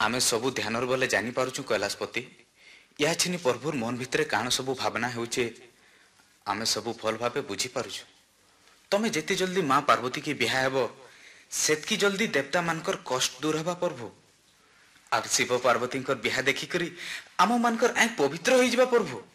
आमे सबु ध्यान बोले जानी पारुछु कैलाशपति या छिनी प्रभुर मन भितरे काण सबु भावना हेउचे आमे सबु भल भाबे बुझी पारुछु। तमे जेते जल्दी मां पार्वती की बिहा हेबो सेतकी जल्दी देवता मानकर कष्ट दूर हबा प्रभु। आर शिव पार्वती बिहा देखी करी आम मानकर आँख पवित्र हो जावा प्रभु।